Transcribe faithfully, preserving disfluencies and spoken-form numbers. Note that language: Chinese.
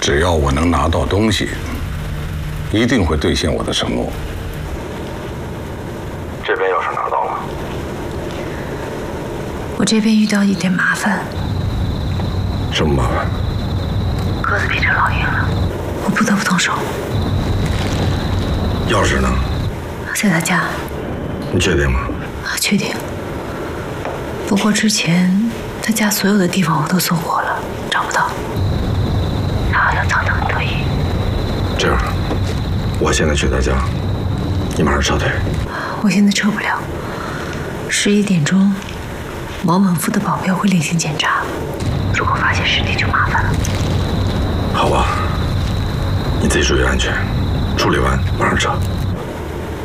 只要我能拿到东西，一定会兑现我的承诺。 这边要是拿到了， 我这边遇到一点麻烦。 什么麻烦？ 鸽子变成老鹰了，我不得不动手。 钥匙呢？ 在他家。 你确定吗？ 啊，确定。不过之前他家所有的地方我都搜过了，找不到。他好像藏得很得意。 这样，我现在去他家，你马上撤退。 我现在撤不了。十一点钟，毛满夫的保镖会例行检查，如果发现尸体就麻烦了。 好吧，你自己注意安全，处理完马上撤。